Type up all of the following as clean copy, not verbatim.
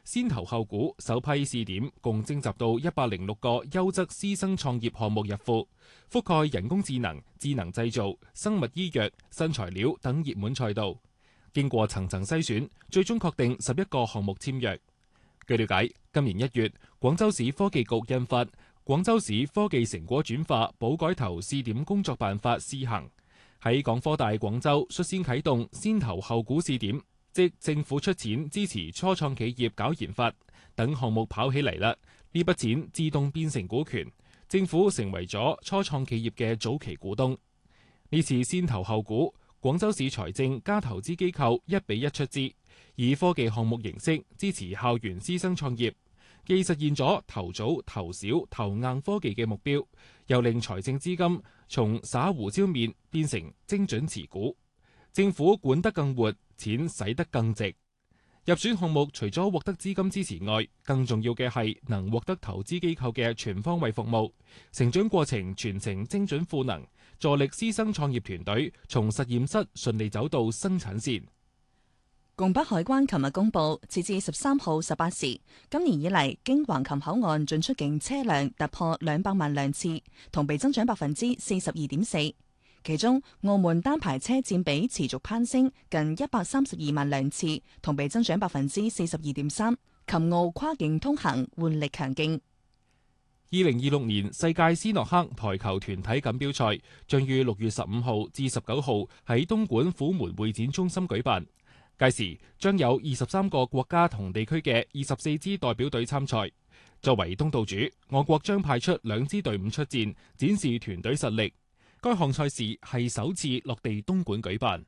先投後估首批試點共徵集到106個優質師生創業項目入庫，覆蓋人工智能、智能製造、生物醫藥、新材料等熱門賽道。經過層層篩選，最終確定11個項目簽約。據了解，今年1月，廣州市科技局印發《廣州市科技成果轉化補改投試點工作辦法》試行，喺港科大廣州率先啟動先投後估試點，即政府出錢支持初創企業搞研發，等項目跑起嚟啦，呢筆錢自動變成股權，政府成為咗初創企業嘅早期股東。呢次先投後估，廣州市財政加投資機構1比1出資，以科技項目形式支持校園師生創業，既實現咗投早、投小、投硬科技嘅目標，又令財政資金從灑胡椒面變成精準持股。政府管得更活，錢使得更值。入選項目除咗獲得資金支持外，更重要嘅係能獲得投資機構嘅全方位服務，成長過程全程精準賦能，助力師生創業團隊從實驗室順利走到生產線。 拱北海關琴日公布，截至13號18時，今年以嚟經橫琴口岸進出境車輛突破200萬輛次，同比增長42.4%。其中，澳門單牌車佔比持續攀升，近132萬輛次，同比增長42.3%。琴澳跨境通行活力強勁。 2026年世界斯諾克台球團體錦標賽將於6月15號至19號喺東莞虎門會展中心舉辦。屆時將有23個國家同地區嘅24支代表隊參賽。作為東道主，我國將派出2支隊伍出戰，展示團隊實力。該項賽事係首次落地東莞舉辦。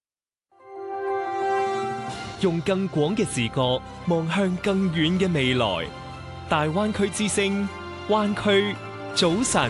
用更廣嘅視角望向更遠嘅未來。大灣區之聲，灣區早晨。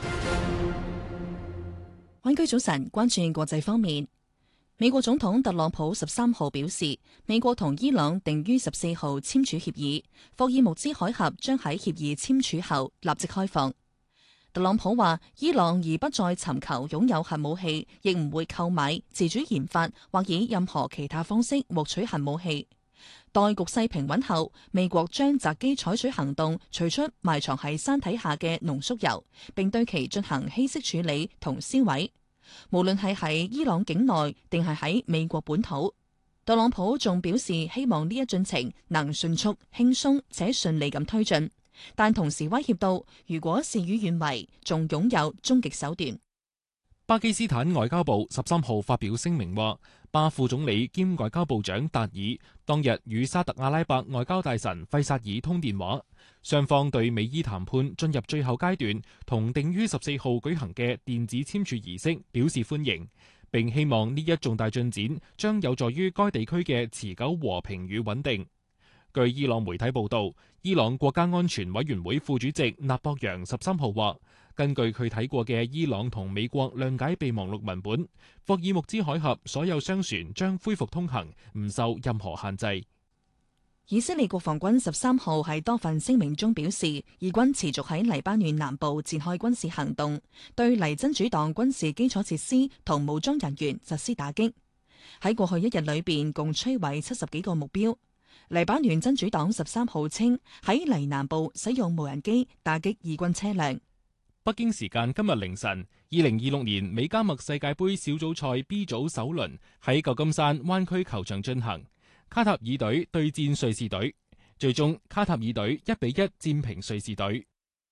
灣區早晨，關注國際方面。美國總統特朗普13號表示，美國同伊朗定於14號簽署協議，霍爾木茲海峽將喺協議簽署後立即開放。特朗普話，伊朗而不再尋求擁有核武器，亦唔會購買、自主研發或以任何其他方式獲取核武器。待局勢平穩後，美國將擇機採取行動，取出埋藏喺山體下嘅濃縮鈾，並對其進行稀釋處理同銷毀。無論係喺伊朗境內定係喺美國本土。特朗普仲表示，希望呢一進程能迅速、輕鬆且順利咁推進。但同時威脅到，如果事與願違，仲擁有終極手段。 巴基斯坦外交部13號發表聲明話，巴副總理兼外交部長達爾當日與沙特阿拉伯外交大臣費薩爾通電話，雙方對美伊談判進入最後階段同定於14號舉行嘅電子簽署儀式表示歡迎，並希望呢一重大進展將有助於該地區嘅持久和平與穩定。據伊朗媒體報道，伊朗國家安全委員會副主席納博揚13號話，根據佢睇過嘅伊朗同美國諒解備忘錄文本，霍爾木茲海峽所有商船將恢復通行，唔受任何限制。 以色列國防軍13號喺多份聲明中表示，以軍持續喺黎巴嫩南部展開軍事行動，對黎真主黨軍事基礎設施同武裝人員實施打擊。喺過去一日裏邊，共摧毀70幾個目標。黎巴嫩真主黨13號稱喺黎南部使用無人機打擊以軍車輛。 北京時間今日凌晨，2026年美加墨世界盃小組賽 B 組首輪喺舊金山灣區球場進行，卡塔爾隊對戰瑞士隊，最終卡塔爾隊1比1戰平瑞士隊。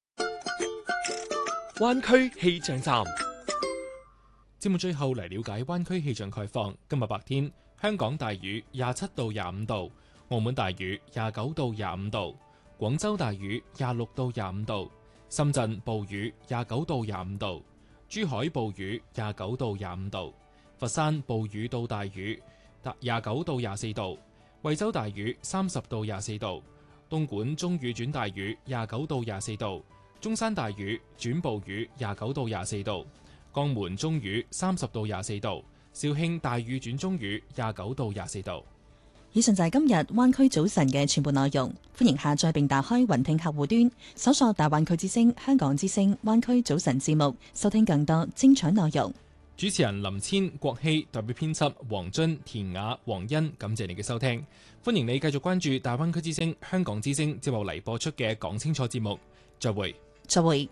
灣區氣象站， 節目最後嚟了解灣區氣象概況。今日白天，香港大雨27到25度。澳門大雨29到25度，廣州大雨26到25度，深圳暴雨29到25度，珠海暴雨29到25度，佛山暴雨到大雨29到24度，惠州大雨30到24度，東莞中雨轉大雨29到24度，中山大雨轉暴雨29到24度，江門中雨30到24度，肇慶大雨轉中雨29到24度。 以上就係今日灣區早晨嘅全部內容，歡迎下載並打開雲聽客戶端，搜索大灣區之聲、香港之聲灣區早晨節目，收聽更多精彩內容。 主持人林千、郭希，代表編輯黃津、田雅、黃欣，感謝你嘅收聽。歡迎你繼續關注大灣區之聲、香港之聲接落嚟播出嘅講清楚節目。再會。 再會。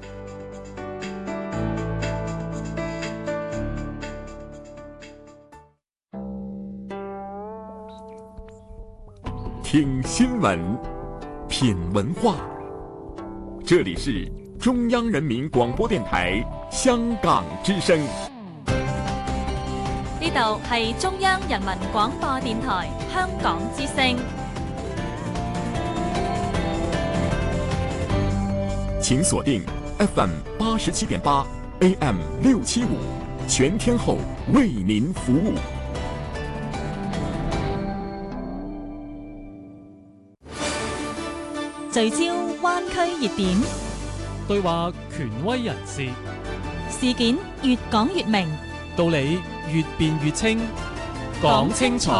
听新闻，品文化。这里是中央人民广播电台香港之声。 呢度係中央人民廣播電台香港之聲。 請鎖定 FM 87.8 AM 675，全天候為您服務。 聚焦灣區熱點， 對話權威人士， 事件越講越明， 道理越辯越清。 講清楚，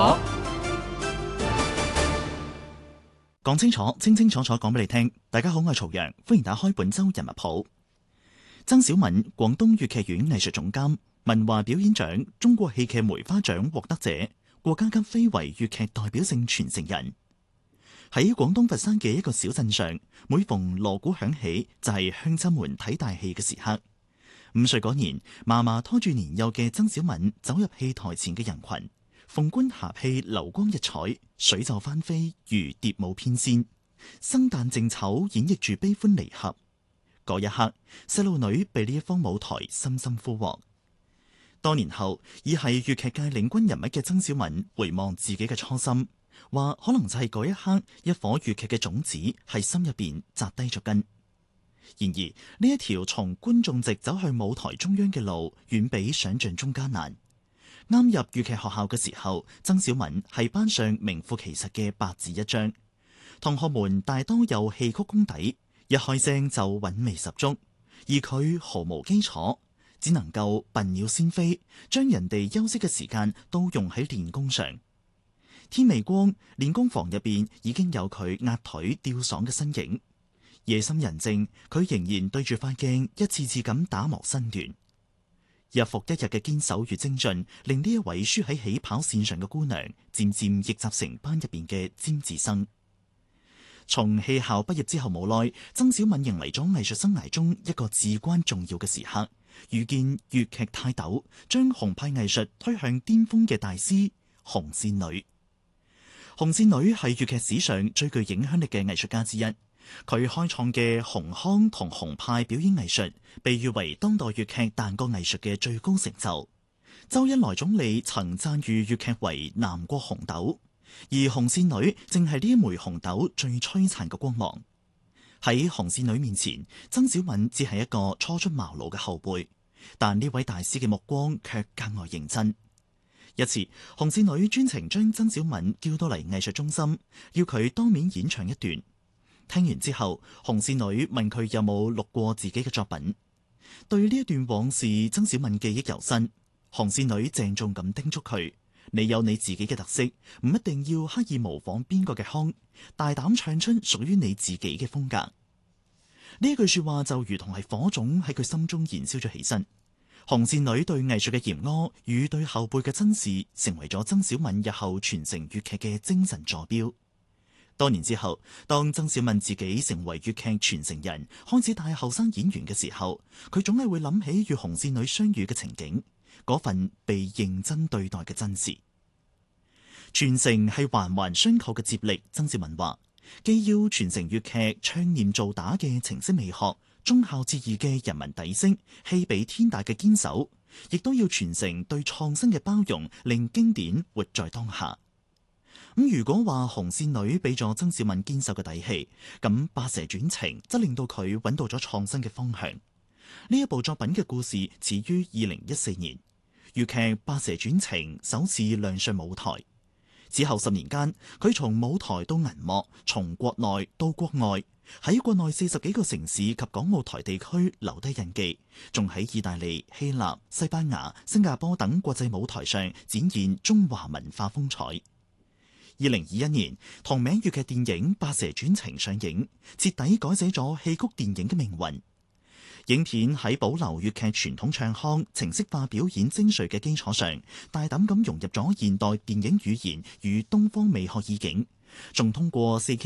講清楚，清清楚楚講俾你聽。大家好，我係曹陽，歡迎打開本周人物譜。曾小敏，廣東粵劇院藝術總監，文華表演獎、中國戲劇梅花獎獲得者，國家級非遺粵劇代表性傳承人。喺廣東佛山嘅一個小鎮上，每逢鑼鼓響起，就係鄉親們睇大戲嘅時刻。5歲嗰年，嫲嫲拖住年幼嘅曾小敏走入戲台前嘅人群，鳳冠霞帔流光溢彩，水袖翻飛如蝶舞翩跹，生旦淨丑演繹住悲歡離合。嗰一刻，細路女被呢一方舞台深深俘獲。多年後，已係粵劇界領軍人物嘅曾小敏回望自己嘅初心，話可能就係嗰一刻，一顆粵劇嘅種子喺心入邊扎低咗根。然而呢一條從觀眾席走向舞台中央嘅路，遠比想象中艱難。啱入粵劇學校嘅時候，曾小敏係班上名副其實嘅白紙一張，同學們大多有戲曲功底，一開聲就韻味十足，而佢毫無基礎，只能夠笨鳥先飛，將人哋休息嘅時間都用喺練功上。天未光，練功房入邊已經有佢壓腿吊爽嘅身影。夜深人靜，佢仍然對住塊鏡一次次咁打磨身段。日復一日嘅堅守與精進，令呢一位輸喺起跑線上嘅姑娘，漸漸逆襲成班入邊嘅尖子生。從戲校畢業之後冇耐，曾小敏迎嚟咗藝術生涯中一個至關重要嘅時刻，遇見粵劇泰斗，將紅派藝術推向巔峰嘅大師紅線女。紅線女係粵劇史上最具影響力嘅藝術家之一。佢開創嘅紅腔同紅派表演藝術，被譽為當代粵劇彈角藝術嘅最高成就。周恩來總理曾讚譽粵劇為南國紅豆，而紅線女正係呢一枚紅豆最璀璨嘅光芒。喺紅線女面前，曾小敏只係一個初出茅廬嘅後輩，但呢位大師嘅目光卻格外認真。一次，紅線女專程將曾小敏叫到嚟藝術中心，要佢當面演唱一段。聽完之後，紅線女問佢有冇錄過自己嘅作品。對呢一段往事，曾小敏記憶猶新。紅線女鄭重咁叮囑佢：你有你自己嘅特色，唔一定要刻意模仿邊個嘅腔，大膽唱出屬於你自己嘅風格。呢一句說話就如同係火種喺佢心中燃燒咗起身。紅線女對藝術嘅嚴苛與對後輩嘅珍視，成為咗曾小敏日後傳承粵劇嘅精神座標。多年之後，當曾小敏自己成為粵劇傳承人，開始帶後生演員嘅時候，佢總係會諗起與紅線女相遇嘅情景，嗰份被認真對待嘅真實。傳承係環環相扣嘅接力，曾小敏話，既要傳承粵劇唱念做打嘅情式美學，忠孝節義嘅人民底色，戲比天大嘅堅守，亦都要傳承對創新嘅包容，令經典活在當下。咁如果話紅線女俾咗曾小敏堅守嘅底氣，咁白蛇傳情則令到佢揾到咗創新嘅方向。呢一部作品嘅故事始於2014年，粵劇《白蛇傳情》首次亮相舞台。此後10年間，佢從舞台到銀幕，從國內到國外，喺國內40幾個城市及港澳台地區留低印記，仲喺意大利、希臘、西班牙、新加坡等國際舞台上展現中華文化風采。2021年，同名粵劇電影《白蛇傳情》上映，徹底改寫咗戲曲電影嘅命運。 影片喺保留粵劇傳統唱腔、程式化表演精髓嘅基礎上，大膽咁融入咗現代電影語言與東方美學意境，仲通過 4K